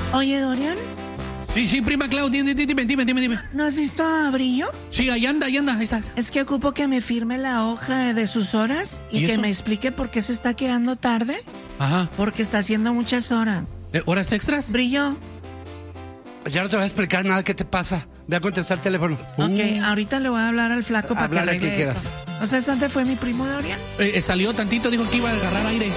Oye, Dorian, Sí, prima Clau, dime. ¿no has visto a Brillo? Sí, ahí anda, ahí está. Es que ocupo que me firme la hoja de sus horas y que eso? me explique por qué se está quedando tarde. Ajá. Porque está haciendo muchas horas. ¿Horas extras? Brillo. Ya no te voy a explicar nada. ¿Qué te pasa? Ve a contestar el teléfono. Ok, ahorita le voy a hablar al flaco para que Háblale a quien arregle eso. quieras. ¿O sea, dónde fue mi primo Dorian? Salió tantito, dijo que iba a agarrar aire.